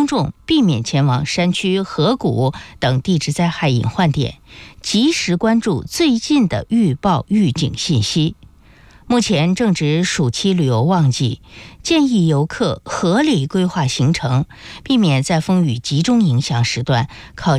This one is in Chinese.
众避免前往山区、河谷等地质灾害隐患点，及时关注最近的预报预警信息。目前正值暑期旅游旺季，建议游客合理规划行程，避免在风雨集中影响时段靠